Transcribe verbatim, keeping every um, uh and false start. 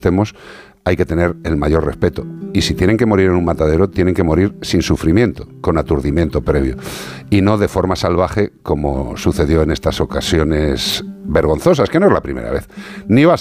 hacemos, hay que tener el mayor respeto. Y si tienen que morir en un matadero, tienen que morir sin sufrimiento, con aturdimiento previo. Y no de forma salvaje, como sucedió en estas ocasiones vergonzosas, que no es la primera vez. Ni va a